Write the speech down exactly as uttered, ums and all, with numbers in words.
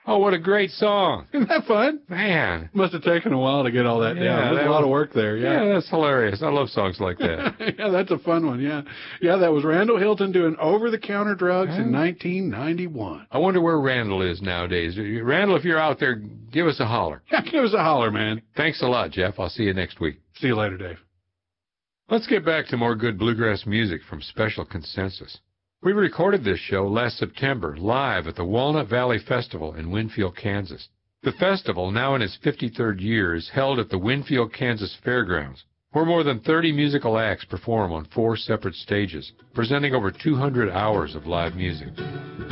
Oh, what a great song. Isn't that fun? Man. Must have taken a while to get all that Yeah, down. There's that a lot was, of work there. Yeah. yeah, that's hilarious. I love songs like that. Yeah, that's a fun one, yeah. Yeah, that was Randall Hilton doing over-the-counter drugs huh? in nineteen ninety-one. I wonder where Randall is nowadays. Randall, if you're out there, give us a holler. Yeah, give us a holler, man. Thanks a lot, Jeff. I'll see you next week. See you later, Dave. Let's get back to more good bluegrass music from Special Consensus. We recorded this show last September live at the Walnut Valley Festival in Winfield, Kansas. The festival, now in its fifty-third year, is held at the Winfield, Kansas Fairgrounds, where more than thirty musical acts perform on four separate stages, presenting over two hundred hours of live music.